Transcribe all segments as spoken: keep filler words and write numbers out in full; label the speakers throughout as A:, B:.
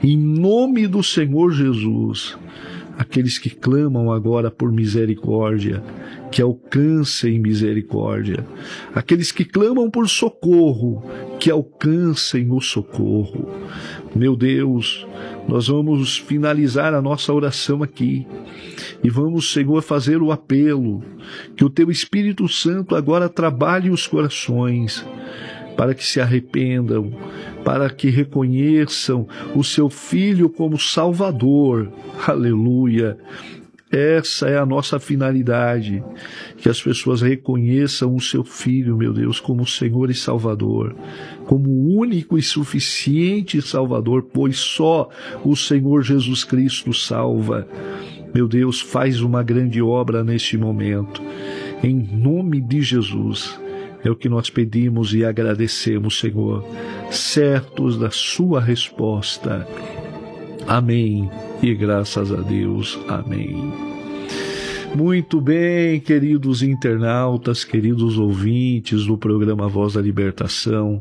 A: Em nome do Senhor Jesus, aqueles que clamam agora por misericórdia, que alcancem misericórdia. Aqueles que clamam por socorro, que alcancem o socorro. Meu Deus, nós vamos finalizar a nossa oração aqui. E vamos, Senhor, fazer o apelo, que o Teu Espírito Santo agora trabalhe os corações, para que se arrependam, para que reconheçam o Seu Filho como Salvador. Aleluia! Essa é a nossa finalidade, que as pessoas reconheçam o Seu Filho, meu Deus, como Senhor e Salvador, como único e suficiente Salvador, pois só o Senhor Jesus Cristo salva. Meu Deus, faz uma grande obra neste momento, em nome de Jesus. É o que nós pedimos e agradecemos, Senhor, certos da sua resposta. Amém. E graças a Deus. Amém. Muito bem, queridos internautas, queridos ouvintes do programa Voz da Libertação.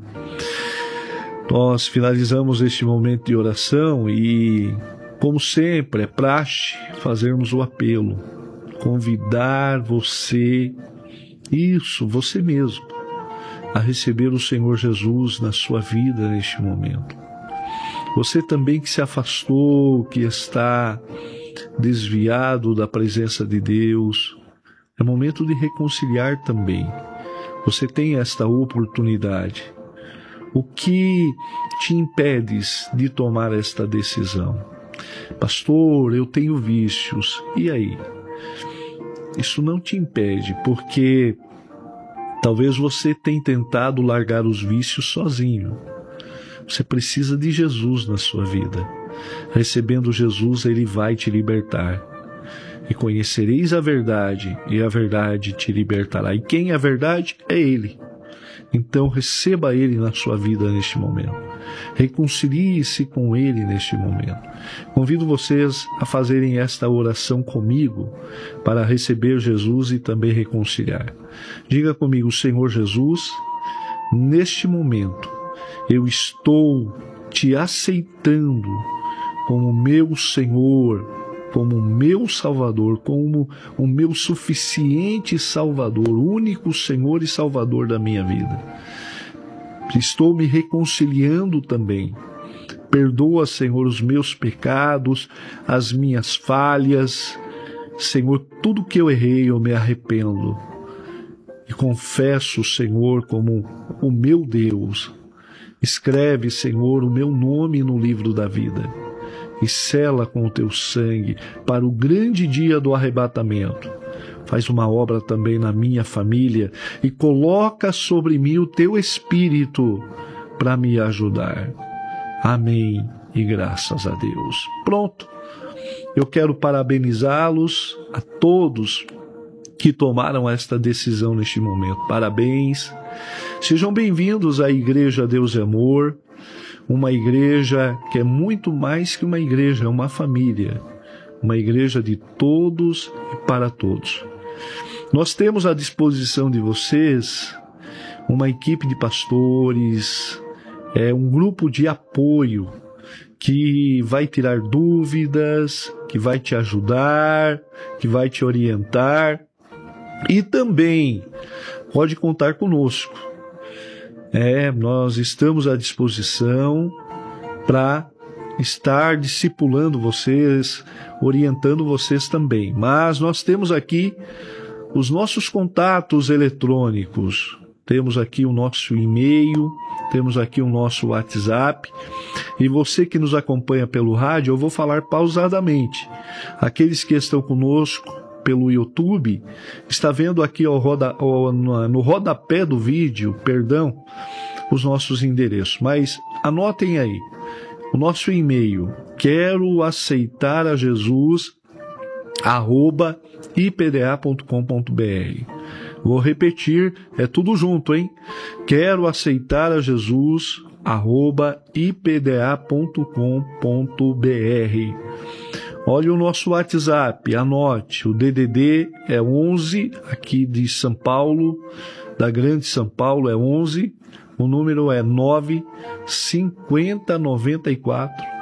A: Nós finalizamos este momento de oração e, como sempre, é praxe fazermos o apelo, convidar você, isso, você mesmo, a receber o Senhor Jesus na sua vida neste momento. Você também que se afastou, que está desviado da presença de Deus, é momento de reconciliar também. Você tem esta oportunidade. O que te impede de tomar esta decisão? Pastor, eu tenho vícios. E aí? Isso não te impede, porque talvez você tenha tentado largar os vícios sozinho. Você precisa de Jesus na sua vida. Recebendo Jesus, Ele vai te libertar. E conhecereis a verdade, e a verdade te libertará. E quem é a verdade? É Ele. Então receba Ele na sua vida neste momento. Reconcilie-se com Ele neste momento. Convido vocês a fazerem esta oração comigo para receber Jesus e também reconciliar. Diga comigo: Senhor Jesus, neste momento eu estou te aceitando como meu Senhor, como meu Salvador, como o meu suficiente Salvador, único Senhor e Salvador da minha vida. Estou me reconciliando também. Perdoa, Senhor, os meus pecados, as minhas falhas. Senhor, tudo que eu errei, eu me arrependo. E confesso o Senhor como o meu Deus. Escreve, Senhor, o meu nome no livro da vida e sela com o teu sangue para o grande dia do arrebatamento. Faz uma obra também na minha família e coloca sobre mim o teu Espírito para me ajudar. Amém e graças a Deus. Pronto. Eu quero parabenizá-los a todos que tomaram esta decisão neste momento. Parabéns. Sejam bem-vindos à Igreja Deus e Amor, uma igreja que é muito mais que uma igreja, é uma família, uma igreja de todos e para todos. Nós temos à disposição de vocês uma equipe de pastores, é um grupo de apoio que vai tirar dúvidas, que vai te ajudar, que vai te orientar e também pode contar conosco. É, nós estamos à disposição para estar discipulando vocês, orientando vocês também. Mas nós temos aqui os nossos contatos eletrônicos. Temos aqui o nosso e-mail, temos aqui o nosso WhatsApp. E você que nos acompanha pelo rádio, eu vou falar pausadamente. Aqueles que estão conosco pelo YouTube, está vendo aqui ao roda, ao, no rodapé do vídeo, perdão, os nossos endereços. Mas anotem aí, o nosso e-mail, quero aceitar a Jesus, arroba i p d a ponto com ponto b r. Vou repetir, é tudo junto, hein? Quero aceitar a Jesus, arroba i p d a ponto com ponto b r. Olha o nosso WhatsApp, anote, o D D D é onze, aqui de São Paulo, da Grande São Paulo é onze, o número é nove cinquenta noventa e quatro